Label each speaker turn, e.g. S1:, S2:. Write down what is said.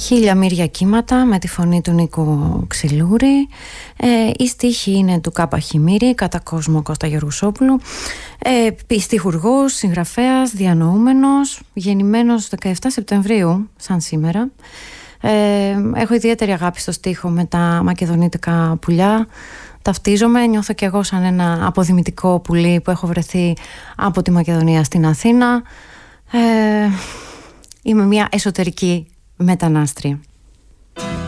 S1: Χίλια μύρια κύματα με τη φωνή του Νίκου Ξυλούρη. Η στίχη είναι του Κάπα Χιμήρη, κατά κόσμο Κώστα Γεωργουσόπουλου. Στιχουργός, συγγραφέας, διανοούμενος, γεννημένος 17 Σεπτεμβρίου, σαν σήμερα. Έχω ιδιαίτερη αγάπη στο στίχο με τα μακεδονίτικα πουλιά. Ταυτίζομαι, νιώθω κι εγώ σαν ένα αποδημητικό πουλί που έχω βρεθεί από τη Μακεδονία στην Αθήνα. Είμαι μια εσωτερική μετανάστρια.